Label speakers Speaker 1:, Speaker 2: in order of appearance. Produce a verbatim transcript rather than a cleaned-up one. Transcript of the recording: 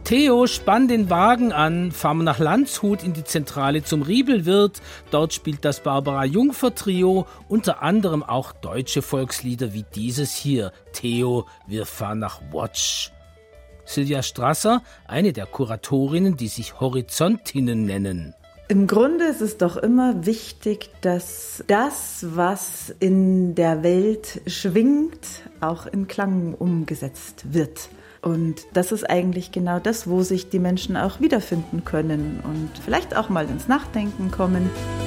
Speaker 1: Theo, spann den Wagen an, fahren wir nach Landshut in die Zentrale zum Riebelwirt. Dort spielt das Barbara-Jungfer-Trio unter anderem auch deutsche Volkslieder wie dieses hier. Theo, wir fahren nach Watch. Silvia Strasser, eine der Kuratorinnen, die sich Horizontinnen nennen.
Speaker 2: Im Grunde ist es doch immer wichtig, dass das, was in der Welt schwingt, auch in Klang umgesetzt wird. Und das ist eigentlich genau das, wo sich die Menschen auch wiederfinden können und vielleicht auch mal ins Nachdenken kommen.